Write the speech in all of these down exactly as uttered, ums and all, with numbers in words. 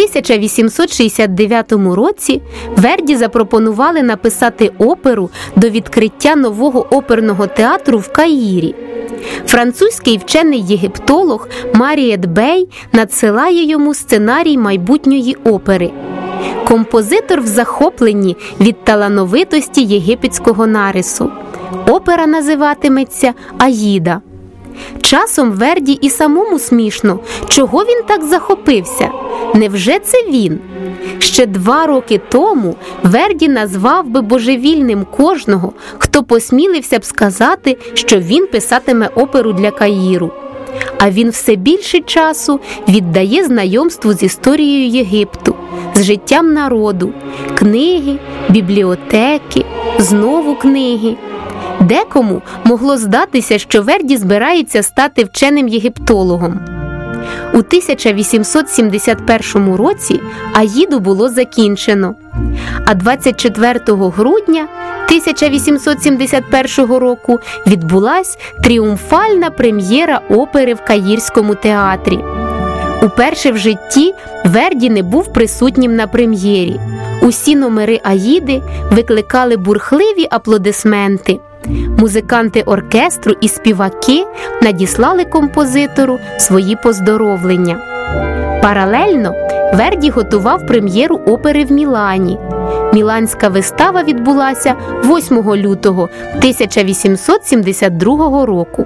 тисяча вісімсот шістдесят дев'ятому році Верді запропонували написати оперу до відкриття нового оперного театру в Каїрі. Французький вчений-єгиптолог Маріет Бей надсилає йому сценарій майбутньої опери. Композитор в захопленні від талановитості єгипетського нарису. Опера називатиметься «Аїда». Часом Верді і самому смішно, чого він так захопився? Невже це він? Ще два роки тому Верді назвав би божевільним кожного, хто посмілився б сказати, що він писатиме оперу для Каїру. А він все більше часу віддає знайомству з історією Єгипту, з життям народу, книги, бібліотеки, знову книги. Декому могло здатися, що Верді збирається стати вченим-єгиптологом. У тисяча вісімсот сімдесят першому році «Аїду» було закінчено, а двадцять четвертого грудня тисяча вісімсот сімдесят першого року відбулась тріумфальна прем'єра опери в Каїрському театрі. Уперше в житті Верді не був присутнім на прем'єрі. Усі номери «Аїди» викликали бурхливі аплодисменти. Музиканти оркестру і співаки надіслали композитору свої поздоровлення. Паралельно Верді готував прем'єру опери в Мілані. Міланська вистава відбулася восьмого лютого тисяча вісімсот сімдесят другого року.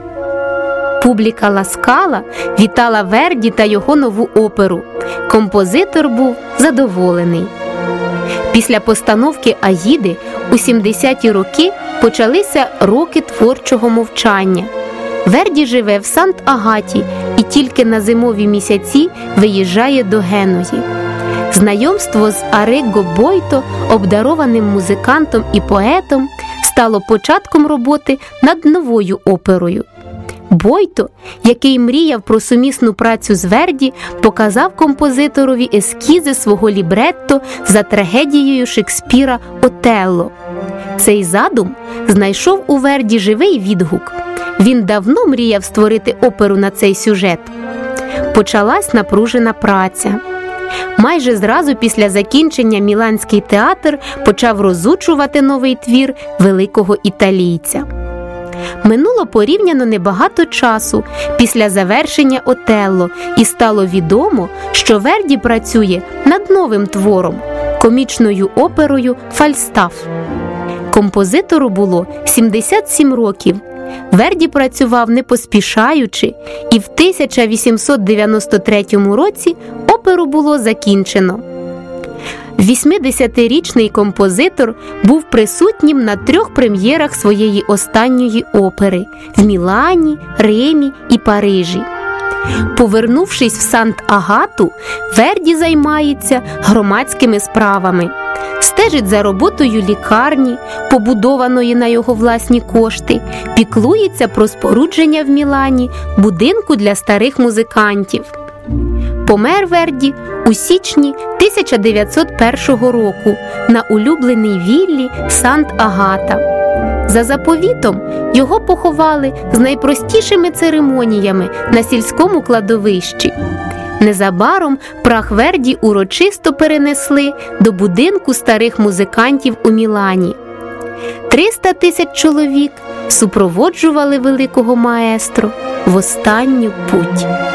Публіка Ла Скала вітала Верді та його нову оперу. Композитор був задоволений. Після постановки «Аїди» у сімдесяті роки почалися роки творчого мовчання. Верді живе в Сант-Агаті і тільки на зимові місяці виїжджає до Геної. Знайомство з Арріго Бойто, обдарованим музикантом і поетом, стало початком роботи над новою оперою. Бойто, який мріяв про сумісну працю з Верді, показав композиторові ескізи свого лібретто за трагедією Шекспіра «Отелло». Цей задум знайшов у Верді живий відгук. Він давно мріяв створити оперу на цей сюжет. Почалась напружена праця. Майже зразу після закінчення Міланський театр почав розучувати новий твір великого італійця. Минуло порівняно небагато часу після завершення «Отелло» і стало відомо, що Верді працює над новим твором – комічною оперою «Фальстаф». Композитору було сімдесят сім років. Верді працював не поспішаючи, і в тисяча вісімсот дев'яносто третьому році оперу було закінчено. вісімдесятирічний композитор був присутнім на трьох прем'єрах своєї останньої опери – в Мілані, Римі і Парижі. Повернувшись в Сант-Агату, Верді займається громадськими справами. Стежить за роботою лікарні, побудованої на його власні кошти, піклується про спорудження в Мілані будинку для старих музикантів. Помер Верді у січні тисяча дев'ятсот першого року на улюбленій віллі Сант-Агата. За заповітом його поховали з найпростішими церемоніями на сільському кладовищі. Незабаром прах Верді урочисто перенесли до будинку старих музикантів у Мілані. триста тисяч чоловік супроводжували великого маестро в останню путь.